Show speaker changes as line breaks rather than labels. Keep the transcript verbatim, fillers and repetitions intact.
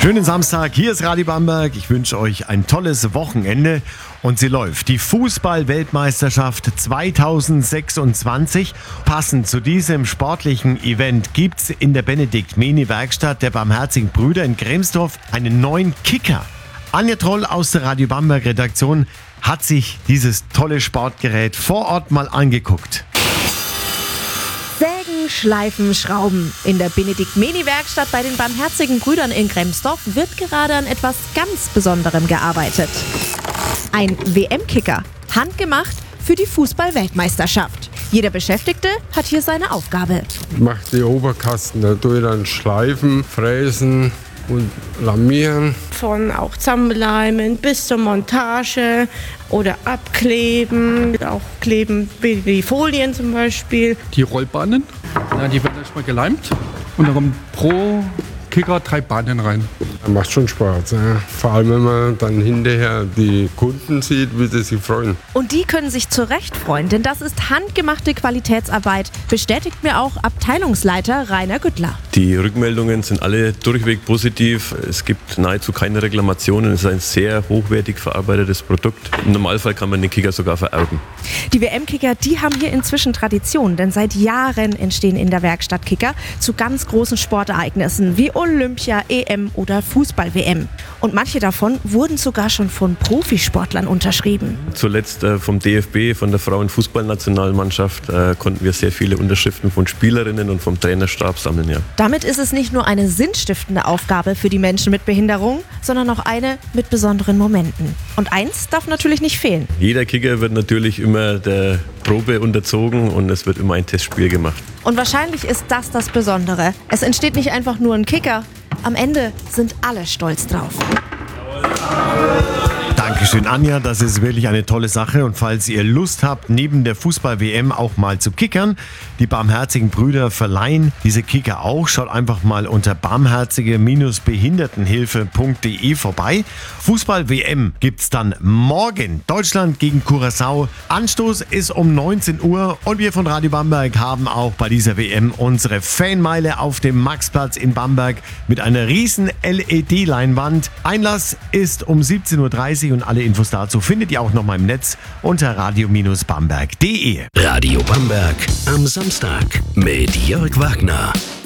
Schönen Samstag, hier ist Radio Bamberg. Ich wünsche euch ein tolles Wochenende und sie läuft. Die Fußball-Weltmeisterschaft zweitausendsechsundzwanzig. Passend zu diesem sportlichen Event gibt's in der Benedikt-Meni-Werkstatt der Barmherzigen Brüder in Gremsdorf einen neuen Kicker. Anja Troll aus der Radio Bamberg Redaktion hat sich dieses tolle Sportgerät vor Ort mal angeguckt.
Sägen, Schleifen, Schrauben. In der Benedikt-Meni-Werkstatt bei den Barmherzigen Brüdern in Gremsdorf wird gerade an etwas ganz Besonderem gearbeitet. Ein W M-Kicker, handgemacht für die Fußball-Weltmeisterschaft. Jeder Beschäftigte hat hier seine Aufgabe.
Ich mache die Oberkasten, da tue ich dann schleifen, fräsen und lamieren.
Von auch zusammenleimen bis zur Montage oder abkleben, auch kleben wie die Folien zum Beispiel.
Die Rollbahnen, ja, die werden erstmal geleimt und dann kommen pro Kicker drei Bahnen rein.
Das macht schon Spaß, ja. Vor allem wenn man dann hinterher die Kunden sieht, wie sie sich freuen.
Und die können sich zu Recht freuen, denn das ist handgemachte Qualitätsarbeit, bestätigt mir auch Abteilungsleiter Rainer Güttler.
Die Rückmeldungen sind alle durchweg positiv. Es gibt nahezu keine Reklamationen. Es ist ein sehr hochwertig verarbeitetes Produkt. Im Normalfall kann man den Kicker sogar vererben.
Die W M-Kicker, die haben hier inzwischen Tradition, denn seit Jahren entstehen in der Werkstatt Kicker zu ganz großen Sportereignissen wie Olympia, E M oder Fußball-W M. Und manche davon wurden sogar schon von Profisportlern unterschrieben.
Zuletzt äh, vom D F B, von der Frauenfußballnationalmannschaft, äh, konnten wir sehr viele Unterschriften von Spielerinnen und vom Trainerstab sammeln. Ja.
Damit ist es nicht nur eine sinnstiftende Aufgabe für die Menschen mit Behinderung, sondern auch eine mit besonderen Momenten. Und eins darf natürlich nicht fehlen.
Jeder Kicker wird natürlich immer der Probe unterzogen und es wird immer ein Testspiel gemacht.
Und wahrscheinlich ist das das Besondere. Es entsteht nicht einfach nur ein Kicker. Am Ende sind alle stolz drauf.
Dankeschön, Anja. Das ist wirklich eine tolle Sache. Und falls ihr Lust habt, neben der Fußball-W M auch mal zu kickern, die Barmherzigen Brüder verleihen diese Kicker auch. Schaut einfach mal unter barmherzige Behindertenhilfe punkt de vorbei. Fußball-W M gibt's dann morgen. Deutschland gegen Curaçao. Anstoß ist um neunzehn Uhr. Und wir von Radio Bamberg haben auch bei dieser W M unsere Fanmeile auf dem Maxplatz in Bamberg mit einer riesen L E D-Leinwand. Einlass ist um siebzehn Uhr dreißig und alle Infos dazu findet ihr auch noch mal im Netz unter radio Bindestrich bamberg punkt de.
Radio Bamberg am Samstag mit Jörg Wagner.